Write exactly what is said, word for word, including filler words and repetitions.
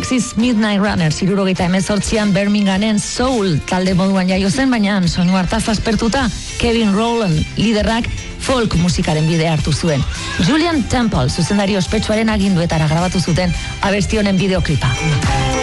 Texas Midnight Runners hirurogeita hemezortzian Birminghamen soul talde moduan jaio zen, baina soinu hartaz aspertuta Kevin Rowland liderrak folk musikaren bidea hartu zuen. Julian Temple zuzendari ospetsuaren aginduetara grabatu zuten abesti honen bideoklipa.